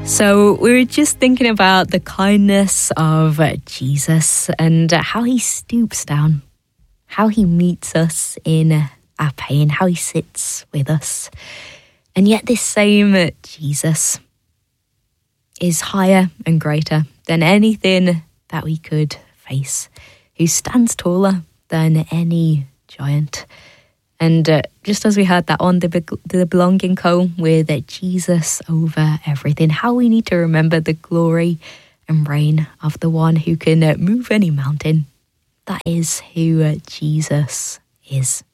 So we were just thinking about the kindness of Jesus and how he stoops down, how he meets us in our pain, how he sits with us. And yet this same Jesus is higher and greater than anything that we could face, who stands taller than any giant. And just as we heard that on the Belonging Co with Jesus over everything, how we need to remember the glory and reign of the one who can move any mountain. That is who Jesus is.